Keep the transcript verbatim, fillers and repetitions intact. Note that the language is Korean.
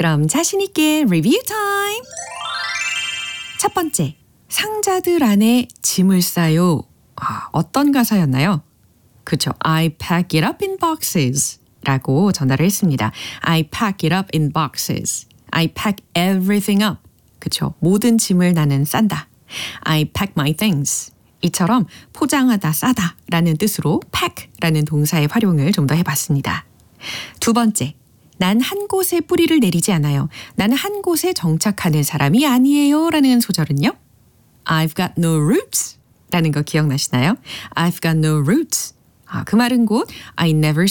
그럼 자신있게 리뷰 타임! 첫 번째, 상자들 안에 짐을 싸요. 아, 어떤 가사였나요? 그쵸. I pack it up in boxes 라고 전달을 했습니다. I pack it up in boxes. I pack everything up. 그쵸. 모든 짐을 나는 싼다. I pack my things. 이처럼 포장하다, 싸다 라는 뜻으로 pack 라는 동사의 활용을 좀 더 해봤습니다. 두 번째, 난 한 곳에 뿌리를 내리지 않아요. 나는 한 곳에 정착하는 사람이 아니에요 라는 소절은요. I've got no roots 라는 거 기억나시나요? I've got no roots. 아, 그 말은 곧 I never